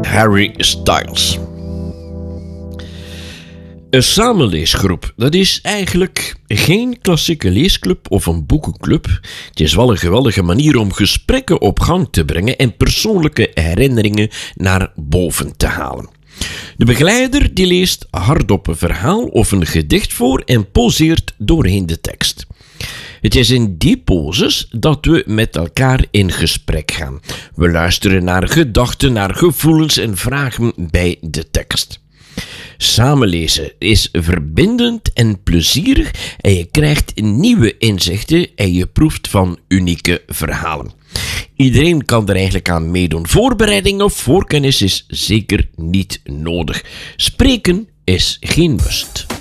Harry Styles. Een samenleesgroep, dat is eigenlijk geen klassieke leesclub of een boekenclub. Het is wel een geweldige manier om gesprekken op gang te brengen en persoonlijke herinneringen naar boven te halen. De begeleider die leest hardop een verhaal of een gedicht voor en poseert doorheen de tekst. Het is in die poses dat we met elkaar in gesprek gaan. We luisteren naar gedachten, naar gevoelens en vragen bij de tekst. Samenlezen is verbindend en plezierig en je krijgt nieuwe inzichten en je proeft van unieke verhalen. Iedereen kan er eigenlijk aan meedoen. Voorbereiding of voorkennis is zeker niet nodig. Spreken is geen must.